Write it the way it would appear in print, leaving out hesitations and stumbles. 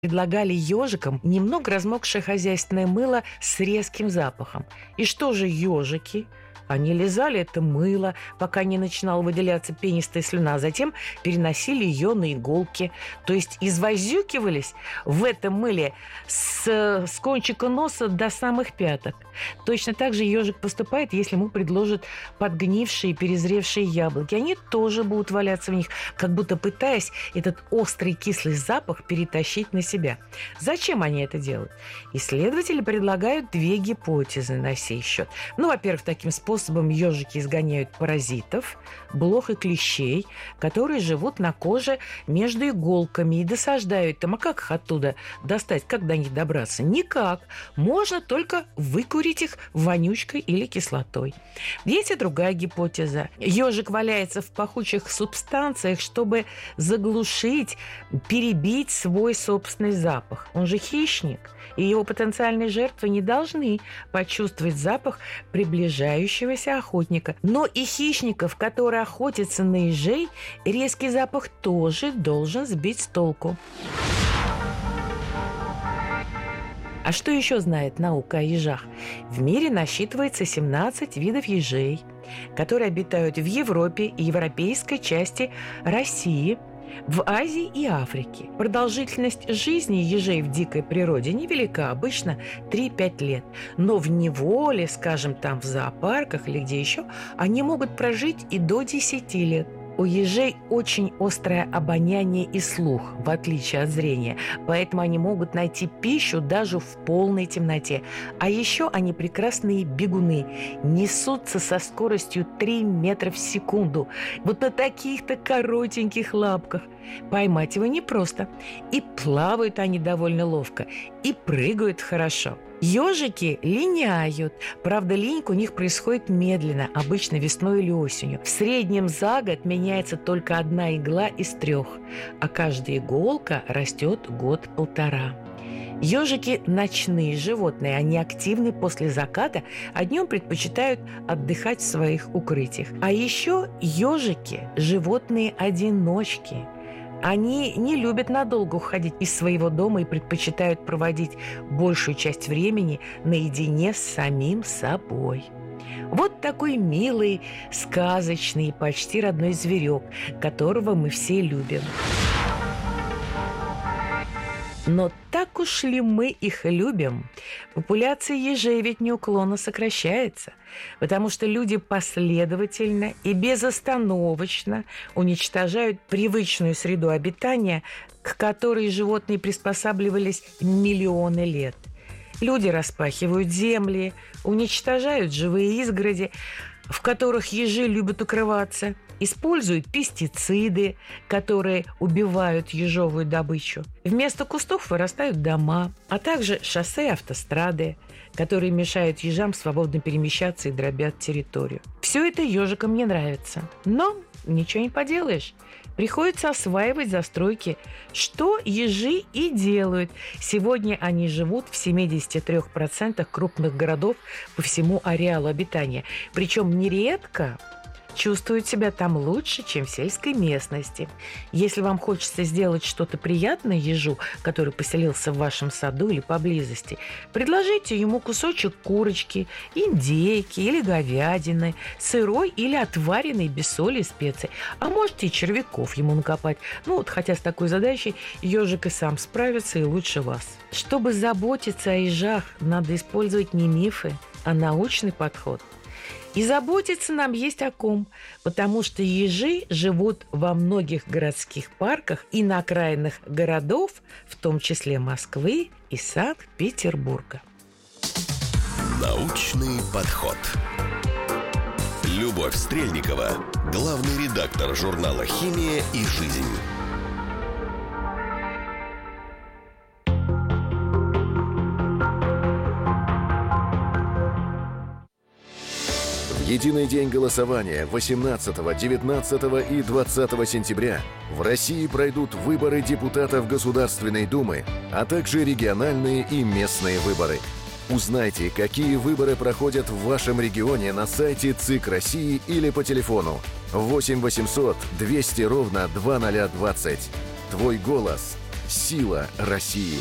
предлагали ежикам немного размокшее хозяйственное мыло с резким запахом. И что же ежики? Они лизали это мыло, пока не начинала выделяться пенистая слюна, а затем переносили ее на иголки. То есть извозюкивались в этом мыле с кончика носа до самых пяток. Точно так же ежик поступает, если ему предложат подгнившие, перезревшие яблоки. Они тоже будут валяться в них, как будто пытаясь этот острый кислый запах перетащить на себя. Зачем они это делают? Исследователи предлагают две гипотезы на сей счет. Во-первых, таким способом ежики изгоняют паразитов, блох и клещей, которые живут на коже между иголками и досаждают им. А как их оттуда достать? Как до них добраться? Никак. Можно только выкурить их вонючкой или кислотой. Есть и другая гипотеза. Ежик валяется в пахучих субстанциях, чтобы заглушить, перебить свой собственный запах. Он же хищник, и его потенциальные жертвы не должны почувствовать запах приближающегося охотника. Но и хищников, которые охотятся на ежей, резкий запах тоже должен сбить с толку. А что еще знает наука о ежах? В мире насчитывается 17 видов ежей, которые обитают в Европе и европейской части России, в Азии и Африке. Продолжительность жизни ежей в дикой природе невелика, обычно 3-5 лет. Но в неволе, скажем, там в зоопарках или где еще, они могут прожить и до 10 лет. У ежей очень острое обоняние и слух, в отличие от зрения, поэтому они могут найти пищу даже в полной темноте. А еще они прекрасные бегуны, несутся со скоростью 3 метра в секунду, вот на таких-то коротеньких лапках. Поймать его непросто. И плавают они довольно ловко, и прыгают хорошо. Ежики линяют. Правда, линька у них происходит медленно, обычно весной или осенью. В среднем за год меняется только одна игла из 3, а каждая иголка растет год-полтора. Ежики – ночные животные, они активны после заката, а днем предпочитают отдыхать в своих укрытиях. А еще ежики – животные-одиночки. Они не любят надолго уходить из своего дома и предпочитают проводить большую часть времени наедине с самим собой. Вот такой милый, сказочный, почти родной зверек, которого мы все любим. Но так уж ли мы их любим? Популяция ежей ведь неуклонно сокращается, потому что люди последовательно и безостановочно уничтожают привычную среду обитания, к которой животные приспосабливались миллионы лет. Люди распахивают земли, уничтожают живые изгороди, в которых ежи любят укрываться, используют пестициды, которые убивают ежовую добычу. Вместо кустов вырастают дома, а также шоссе и автострады, которые мешают ежам свободно перемещаться и дробят территорию. Все это ежикам не нравится, но ничего не поделаешь. Приходится осваивать застройки, что ежи и делают. Сегодня они живут в 73% крупных городов по всему ареалу обитания. Причем нередко чувствуют себя там лучше, чем в сельской местности. Если вам хочется сделать что-то приятное ежу, который поселился в вашем саду или поблизости, предложите ему кусочек курочки, индейки или говядины, сырой или отваренной без соли и специй. А можете и червяков ему накопать. Хотя с такой задачей ежик и сам справится и лучше вас. Чтобы заботиться о ежах, надо использовать не мифы, а научный подход. И заботиться нам есть о ком, потому что ежи живут во многих городских парках и на окраинах городов, в том числе Москвы и Санкт-Петербурга. Научный подход. Любовь Стрельникова, главный редактор журнала «Химия и жизнь». Единый день голосования 18, 19 и 20 сентября в России пройдут выборы депутатов Государственной Думы, а также региональные и местные выборы. Узнайте, какие выборы проходят в вашем регионе на сайте ЦИК России или по телефону 8 800 200 ровно 2020. Твой голос Сила России.